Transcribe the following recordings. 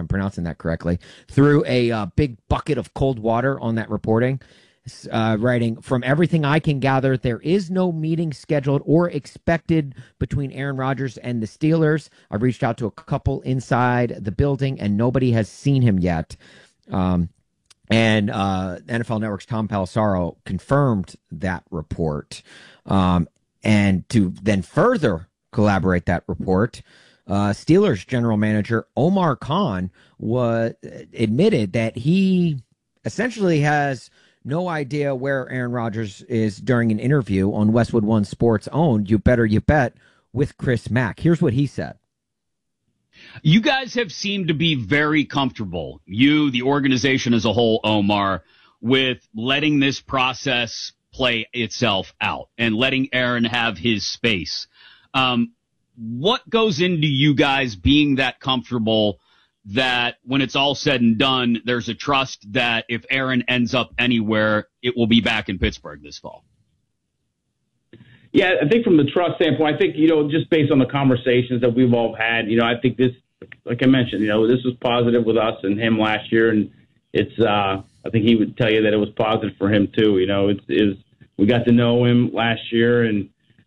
I'm pronouncing that correctly, threw a big bucket of cold water on that reporting, writing, "From everything I can gather, there is no meeting scheduled or expected between Aaron Rodgers and the Steelers. I've reached out to a couple inside the building, and nobody has seen him yet." And NFL Network's Tom Pelissero confirmed that report. And to then further collaborate that report, Steelers general manager Omar Khan admitted that he essentially has no idea where Aaron Rodgers is during an interview on Westwood One Sports owned You Better You Bet with Chris Mack. Here's what he said. You guys have seemed to be very comfortable, you, the organization as a whole, Omar, with letting this process play itself out and letting Aaron have his space. What goes into you guys being that comfortable that when it's all said and done, there's a trust that if Aaron ends up anywhere, it will be back in Pittsburgh this fall? Yeah, I think from the trust standpoint, I think, just based on the conversations that we've all had, I think this, like I mentioned, this was positive with us and him last year. And it's, I think he would tell you that it was positive for him too. We got to know him last year and,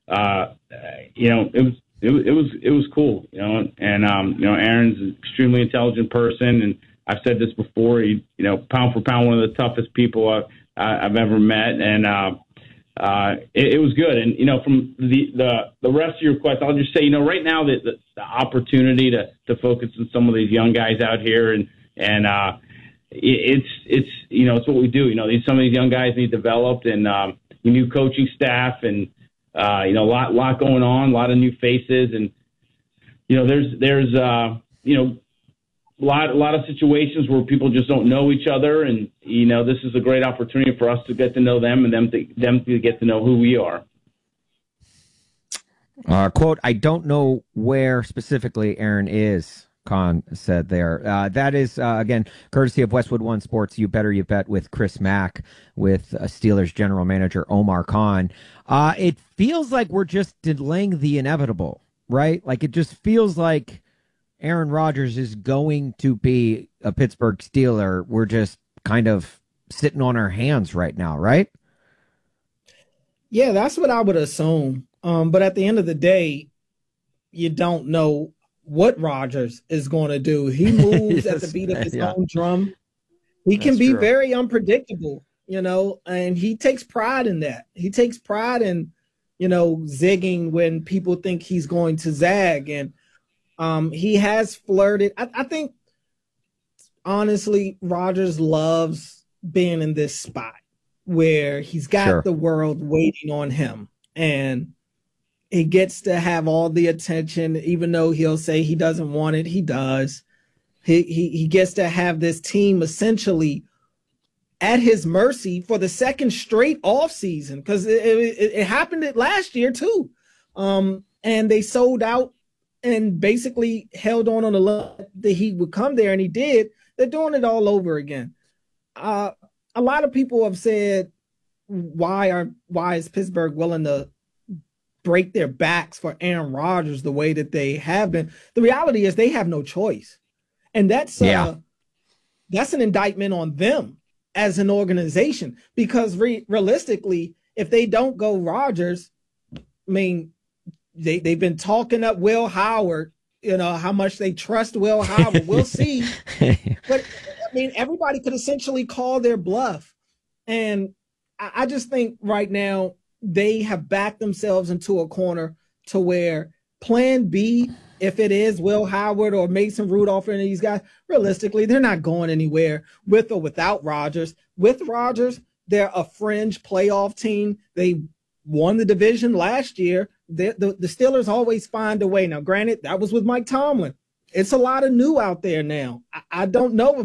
it was cool, and, Aaron's an extremely intelligent person. And I've said this before, pound for pound, one of the toughest people I've ever met. And, it was good. And, from the rest of your question, I'll just say, right now the opportunity to focus on some of these young guys out here and it's what we do. Some of these young guys need developed and new coaching staff and, a lot going on, a lot of new faces. And, there's a lot of situations where people just don't know each other. And, this is a great opportunity for us to get to know them and them to get to know who we are. Quote, "I don't know where specifically Aaron is," Khan said there. That is, again, courtesy of Westwood One Sports, You Better You Bet with Chris Mack, with Steelers general manager Omar Khan. It feels like we're just delaying the inevitable, right? Like, it just feels like Aaron Rodgers is going to be a Pittsburgh Steeler. We're just kind of sitting on our hands right now, right? Yeah, that's what I would assume. But at the end of the day, you don't know what Rodgers is going to do. He moves at the beat of his own drum. He can be very unpredictable, and he takes pride in that. He takes pride in, zigging when people think he's going to zag. And he has flirted. I think, honestly, Rodgers loves being in this spot where he's got the world waiting on him. And he gets to have all the attention, even though he'll say he doesn't want it. He does. He gets to have this team essentially at his mercy for the second straight off season, because it happened last year too. And they sold out and basically held on the line that he would come there, and he did. They're doing it all over again. A lot of people have said, why is Pittsburgh willing to break their backs for Aaron Rodgers the way that they have been? The reality is they have no choice. And that's an indictment on them as an organization, because realistically, if they don't go Rodgers, I mean, they've been talking up Will Howard, how much they trust Will Howard. We'll see. But I mean, everybody could essentially call their bluff. And I just think right now they have backed themselves into a corner to where plan B, if it is Will Howard or Mason Rudolph or any of these guys, realistically, they're not going anywhere with or without Rodgers. With Rodgers, they're a fringe playoff team. They won the division last year. The Steelers always find a way. Now, granted, that was with Mike Tomlin. It's a lot of new out there now. I don't know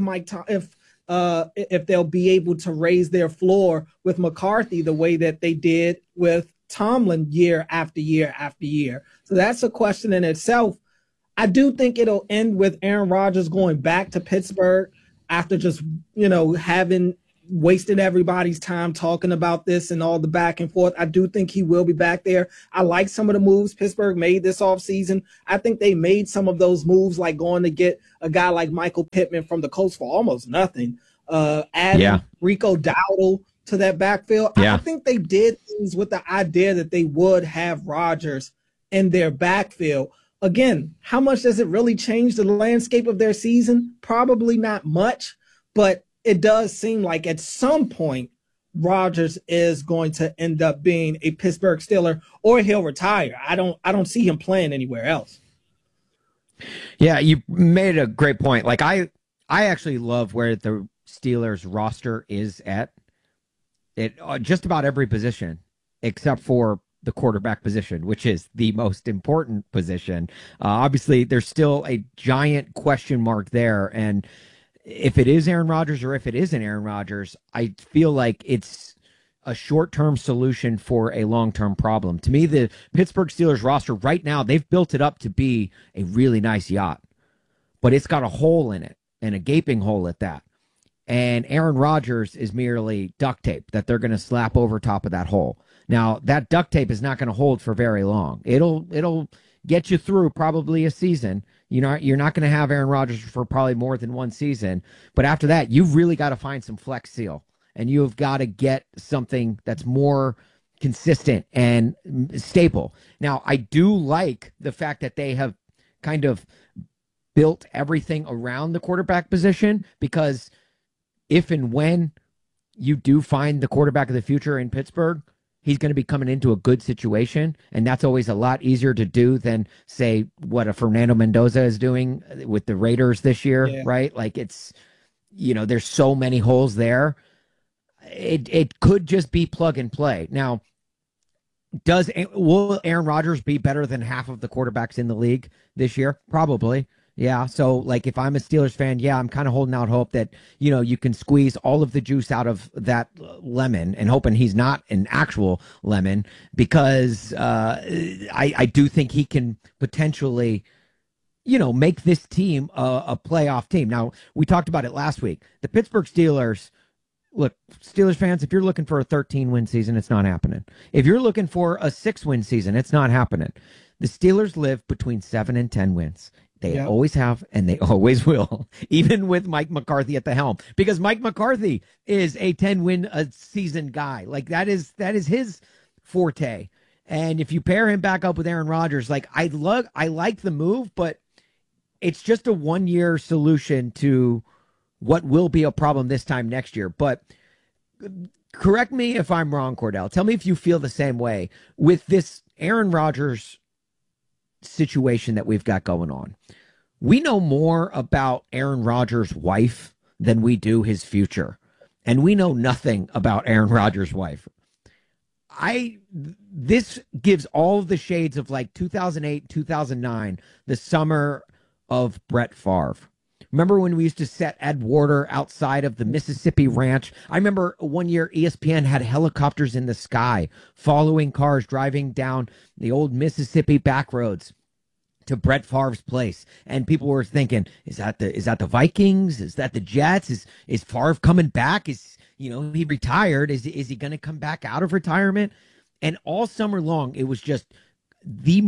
if they'll be able to raise their floor with McCarthy the way that they did with Tomlin year after year after year. So that's a question in itself. I do think it'll end with Aaron Rodgers going back to Pittsburgh after just, having wasted everybody's time talking about this and all the back and forth. I do think he will be back there. I like some of the moves Pittsburgh made this offseason. I think they made some of those moves, like going to get a guy like Michael Pittman from the Colts for almost nothing. Adding Rico Dowdle to that backfield. I think they did things with the idea that they would have Rodgers in their backfield. Again, how much does it really change the landscape of their season? Probably not much, but it does seem like at some point Rodgers is going to end up being a Pittsburgh Steeler, or he'll retire. I don't see him playing anywhere else. Yeah, you made a great point. Like I actually love where the Steelers roster is at. It just about every position except for the quarterback position, which is the most important position. Obviously, there's still a giant question mark there, and if it is Aaron Rodgers or if it isn't Aaron Rodgers, I feel like it's a short-term solution for a long-term problem. To me, the Pittsburgh Steelers roster right now, they've built it up to be a really nice yacht, but it's got a hole in it, and a gaping hole at that. And Aaron Rodgers is merely duct tape that they're going to slap over top of that hole. Now, that duct tape is not going to hold for very long. It'll get you through probably a season. You're not going to have Aaron Rodgers for probably more than one season. But after that, you've really got to find some flex seal, and you've got to get something that's more consistent and stable. Now, I do like the fact that they have kind of built everything around the quarterback position, because if and when you do find the quarterback of the future in Pittsburgh, he's going to be coming into a good situation, and that's always a lot easier to do than, say, what a Fernando Mendoza is doing with the Raiders this year, right? Like, it's, there's so many holes there. It could just be plug and play. Now, will Aaron Rodgers be better than half of the quarterbacks in the league this year? Probably. Yeah, so like if I'm a Steelers fan, I'm kind of holding out hope that, you can squeeze all of the juice out of that lemon, and hoping he's not an actual lemon, because I do think he can potentially, make this team a playoff team. Now, we talked about it last week. The Pittsburgh Steelers, look, Steelers fans, if you're looking for a 13-win season, it's not happening. If you're looking for a 6-win season, it's not happening. The Steelers live between 7 and 10 wins. They always have, and they always will, even with Mike McCarthy at the helm, because Mike McCarthy is a 10-win-a-season guy. Like, that is his forte. And if you pair him back up with Aaron Rodgers, like, I like the move, but it's just a one-year solution to what will be a problem this time next year. But correct me if I'm wrong, Cordell. Tell me if you feel the same way with this Aaron Rodgers situation that we've got going on. We know more about Aaron Rodgers' wife than we do his future, and we know nothing about Aaron Rodgers' wife. This gives all of the shades of like 2008, 2009, the summer of Brett Favre. Remember when we used to set Ed Warder outside of the Mississippi Ranch? I remember one year ESPN had helicopters in the sky following cars driving down the old Mississippi back roads to Brett Favre's place, and people were thinking, is that the Vikings? Is that the Jets? Is Favre coming back? He retired? Is he going to come back out of retirement? And all summer long, it was just the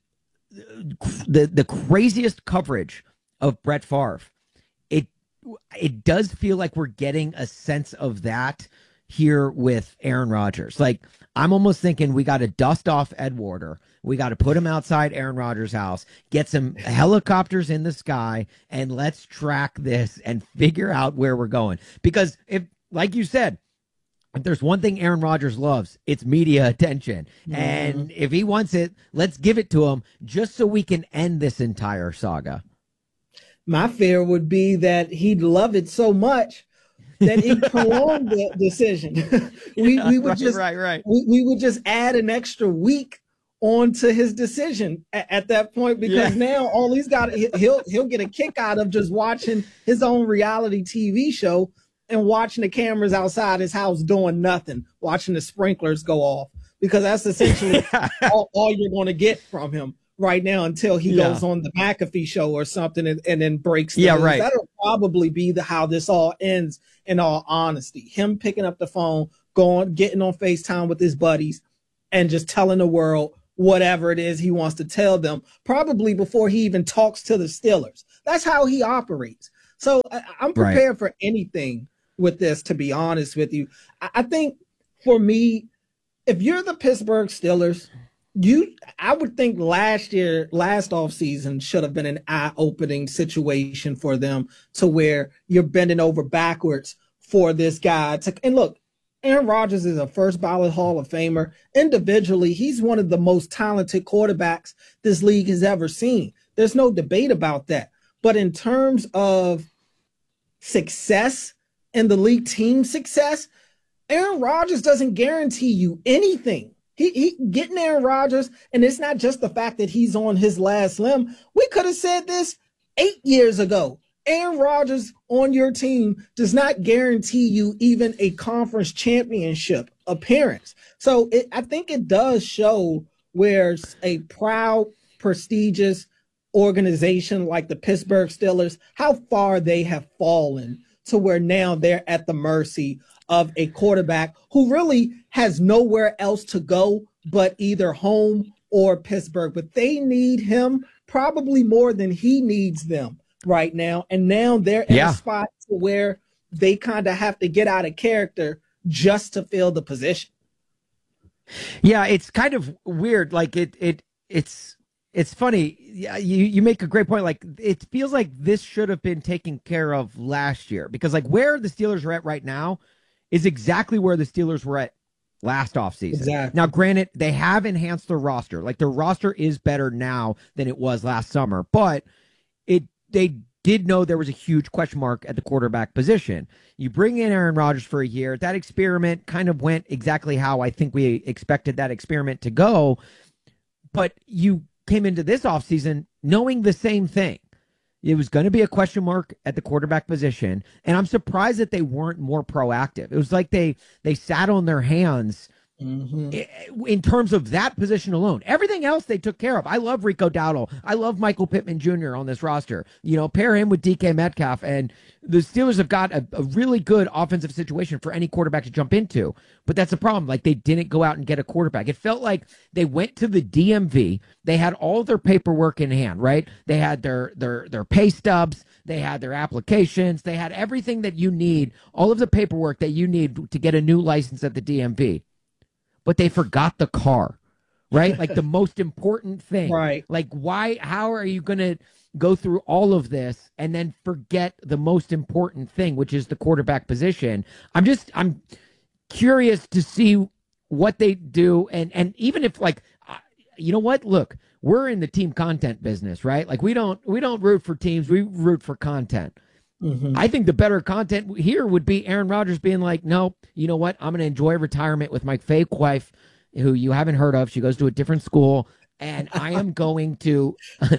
craziest coverage of Brett Favre. It does feel like we're getting a sense of that here with Aaron Rodgers. Like, I'm almost thinking we got to dust off Ed Warder. We got to put him outside Aaron Rodgers' house, get some helicopters in the sky, and let's track this and figure out where we're going. Because if, like you said, if there's one thing Aaron Rodgers loves, it's media attention. Mm-hmm. And if he wants it, let's give it to him just so we can end this entire saga. My fear would be that he'd love it so much that it prolonged the decision. we would just add an extra week onto his decision at that point, because now all he's got, he'll get a kick out of just watching his own reality TV show and watching the cameras outside his house doing nothing, watching the sprinklers go off, because that's essentially all you're going to get from him right now until he goes on the McAfee show or something and then breaks the news. Right. That'll probably be how this all ends, in all honesty. Him picking up the phone, getting on FaceTime with his buddies and just telling the world whatever it is he wants to tell them, probably before he even talks to the Steelers. That's how he operates. So I'm prepared for anything with this, to be honest with you. I think for me, if you're the Pittsburgh Steelers, I would think last offseason should have been an eye-opening situation for them, to where you're bending over backwards for this guy. And look, Aaron Rodgers is a first ballot Hall of Famer. Individually, he's one of the most talented quarterbacks this league has ever seen. There's no debate about that. But in terms of success and the league team success, Aaron Rodgers doesn't guarantee you anything. He getting Aaron Rodgers, and it's not just the fact that he's on his last limb. We could have said this 8 years ago. Aaron Rodgers on your team does not guarantee you even a conference championship appearance. So I think it does show where a proud, prestigious organization like the Pittsburgh Steelers, how far they have fallen to where now they're at the mercy of a quarterback who really has nowhere else to go but either home or Pittsburgh. But they need him probably more than he needs them right now. And now they're in a spot where they kind of have to get out of character just to fill the position. Yeah, it's kind of weird. Like it's funny. You make a great point. Like, it feels like this should have been taken care of last year, because like where the Steelers are at right now is exactly where the Steelers were at last offseason. Exactly. Now, granted, they have enhanced their roster. Like, their roster is better now than it was last summer, but they did know there was a huge question mark at the quarterback position. You bring in Aaron Rodgers for a year. That experiment kind of went exactly how I think we expected that experiment to go, but you came into this offseason knowing the same thing. It was going to be a question mark at the quarterback position, and I'm surprised that they weren't more proactive. It was like they sat on their hands in terms of that position alone. Everything else they took care of. I love Rico Dowdle. I love Michael Pittman Jr. on this roster. You know, pair him with DK Metcalf, and the Steelers have got a really good offensive situation for any quarterback to jump into. But that's the problem. Like, they didn't go out and get a quarterback. It felt like they went to the DMV. They had all their paperwork in hand, right? They had their pay stubs. They had their applications. They had everything that you need, all of the paperwork that you need to get a new license at the DMV. But they forgot the car, right? Like, the most important thing. Right. Like, how are you going to go through all of this and then forget the most important thing, which is the quarterback position? I'm curious to see what they do. And even if, like, you know what? Look, we're in the team content business, right? Like, we don't root for teams. We root for content. Mm-hmm. I think the better content here would be Aaron Rodgers being like, no, you know what? I'm going to enjoy retirement with my fake wife, who you haven't heard of. She goes to a different school, and I am going to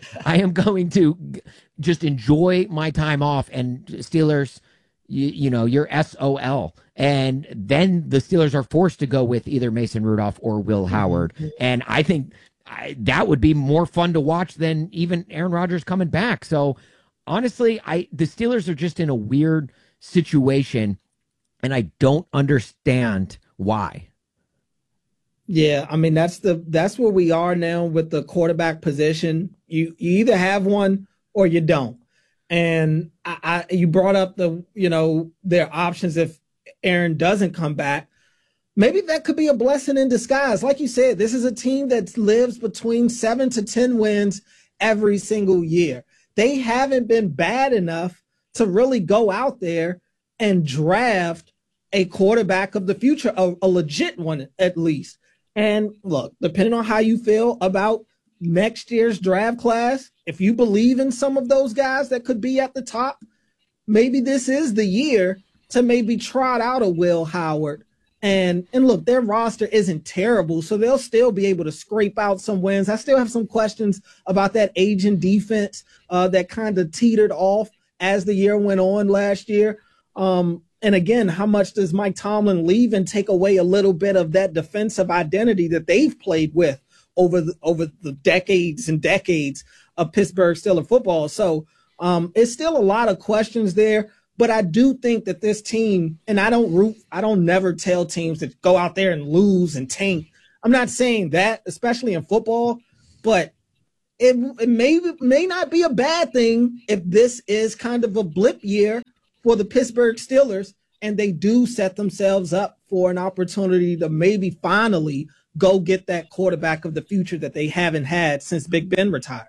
just enjoy my time off. And Steelers, you're SOL. And then the Steelers are forced to go with either Mason Rudolph or Will Howard. Mm-hmm. And I think that would be more fun to watch than even Aaron Rodgers coming back. So, honestly, the Steelers are just in a weird situation, and I don't understand why. Yeah, I mean, that's where we are now with the quarterback position. You either have one or you don't. And you brought up their options if Aaron doesn't come back. Maybe that could be a blessing in disguise. Like you said, this is a team that lives between 7 to 10 wins every single year. They haven't been bad enough to really go out there and draft a quarterback of the future, a legit one at least. And look, depending on how you feel about next year's draft class, if you believe in some of those guys that could be at the top, maybe this is the year to maybe trot out a Will Howard. And look, their roster isn't terrible, so they'll still be able to scrape out some wins. I still have some questions about that aging defense that kind of teetered off as the year went on last year. And again, how much does Mike Tomlin leave and take away a little bit of that defensive identity that they've played with over the decades and decades of Pittsburgh Steelers football. So it's still a lot of questions there. But I do think that this team, and I don't never tell teams to go out there and lose and tank. I'm not saying that, especially in football, but it may not be a bad thing if this is kind of a blip year for the Pittsburgh Steelers, and they do set themselves up for an opportunity to maybe finally go get that quarterback of the future that they haven't had since Big Ben retired.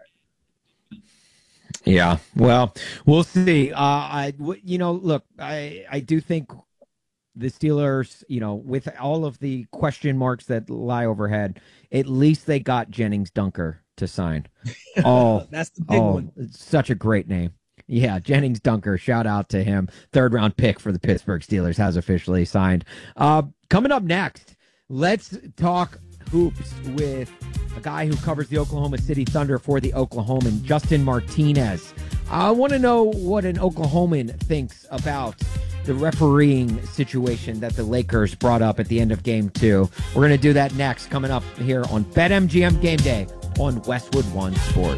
Yeah, well, we'll see. Look, I do think the Steelers, with all of the question marks that lie overhead, at least they got Jennings Dunker to sign. Oh, that's the big one. Such a great name. Yeah, Jennings Dunker, shout out to him. 3rd-round pick for the Pittsburgh Steelers has officially signed. Coming up next, let's talk hoops with a guy who covers the Oklahoma City Thunder for the Oklahoman, Justin Martinez. I want to know what an Oklahoman thinks about the refereeing situation that the Lakers brought up at the end of Game 2. We're going to do that next, coming up here on BetMGM Game Day on Westwood One Sports.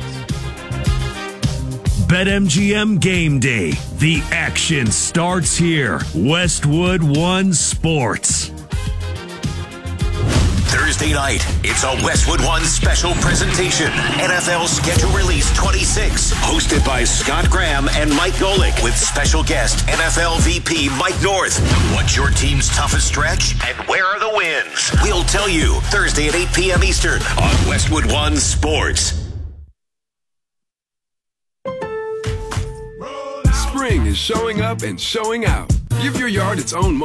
BetMGM Game Day. The action starts here. Westwood One Sports. Thursday night, it's a Westwood One special presentation. NFL Schedule Release 26, hosted by Scott Graham and Mike Golick, with special guest NFL VP Mike North. What's your team's toughest stretch, and where are the wins? We'll tell you Thursday at 8 p.m. Eastern on Westwood One Sports. Spring is showing up and showing out. Give your yard its own